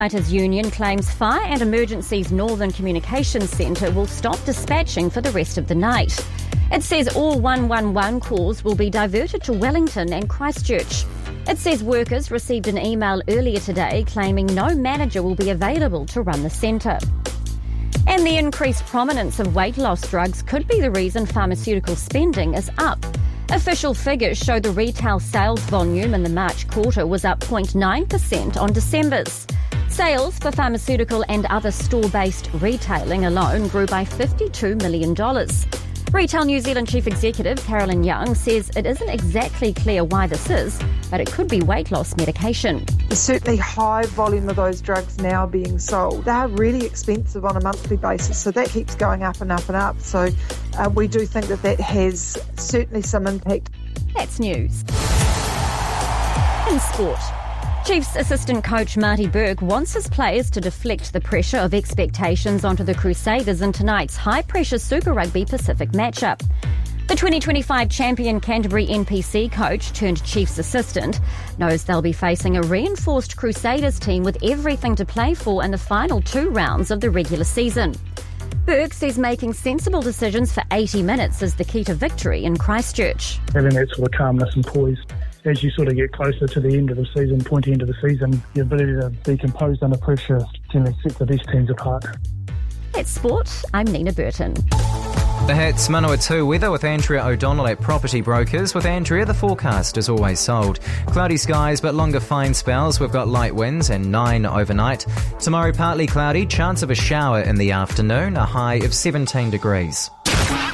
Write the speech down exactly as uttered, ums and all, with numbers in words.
Writers' Union claims Fire and Emergency's Northern Communications Centre will stop dispatching for the rest of the night. It says all one one one calls will be diverted to Wellington and Christchurch. It says workers received an email earlier today claiming no manager will be available to run the centre. And the increased prominence of weight loss drugs could be the reason pharmaceutical spending is up. Official figures show the retail sales volume in the March quarter was up zero point nine percent on December's. Sales for pharmaceutical and other store-based retailing alone grew by fifty-two million dollars. Retail New Zealand Chief Executive Carolyn Young says it isn't exactly clear why this is, but it could be weight loss medication. There's certainly high volume of those drugs now being sold. They're really expensive on a monthly basis, so that keeps going up and up and up. So uh, we do think that that has certainly some impact. That's news. In sport. Chiefs assistant coach Marty Burke wants his players to deflect the pressure of expectations onto the Crusaders in tonight's high-pressure Super Rugby Pacific matchup. The twenty twenty-five champion Canterbury N P C coach turned Chiefs assistant knows they'll be facing a reinforced Crusaders team with everything to play for in the final two rounds of the regular season. Burke says making sensible decisions for eighty minutes is the key to victory in Christchurch. Having that sort of calmness and poise as you sort of get closer to the end of the season, pointy end of the season, the ability to be composed under pressure generally sets the best teams apart. That's sport. I'm Nina Burton. The Hits Manawatu weather with Andrea O'Donnell at Property Brokers. With Andrea, the forecast is always sold. Cloudy skies but longer fine spells. We've got light winds and nine overnight. Tomorrow partly cloudy, chance of a shower in the afternoon, a high of seventeen degrees.